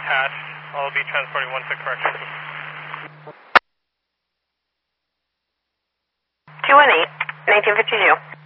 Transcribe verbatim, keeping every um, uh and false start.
attached. I'll be transporting one to correction. two one eight, nineteen fifty-two.